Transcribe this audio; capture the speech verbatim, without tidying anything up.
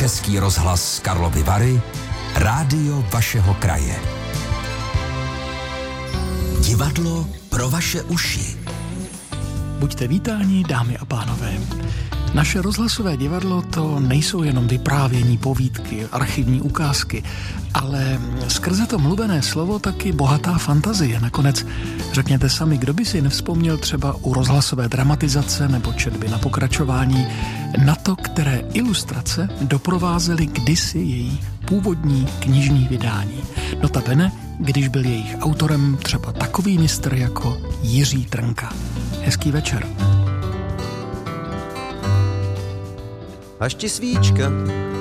Český rozhlas Karlovy Vary, rádio vašeho kraje. Divadlo pro vaše uši. Buďte vítáni, dámy a pánové. Naše rozhlasové divadlo to nejsou jenom vyprávění, povídky, archivní ukázky, ale skrze to mluvené slovo taky bohatá fantazie. Nakonec řekněte sami, kdo by si nevzpomněl třeba u rozhlasové dramatizace nebo četby na pokračování na to, které ilustrace doprovázely kdysi její původní knižní vydání. Notabene, když byl jejich autorem třeba takový mistr jako Jiří Trnka. Hezký večer. Až ti svíčka